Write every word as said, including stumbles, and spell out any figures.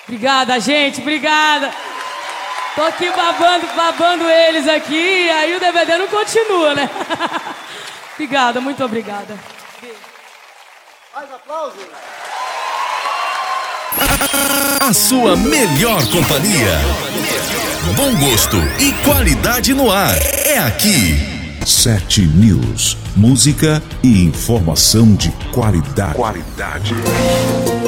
Obrigada, gente, obrigada. Tô aqui babando, babando eles aqui, aí o D V D não continua, né? Obrigada, muito obrigada. Mais aplausos. A sua melhor companhia. Bom gosto e qualidade no ar. É aqui. Sete News. Música e informação de qualidade. Qualidade.